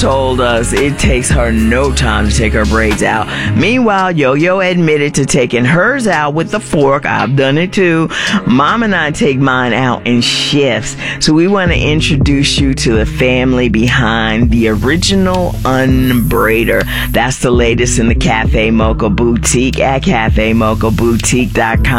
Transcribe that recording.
told us it takes her no time to take her braids out. Meanwhile, Yo-Yo admitted to taking hers out with the fork. I've done it too. Mom and I take mine out in shifts. So we want to introduce you to the family behind the original Unbraider. That's the latest in the Cafe Mocha Boutique at cafemochaboutique.com.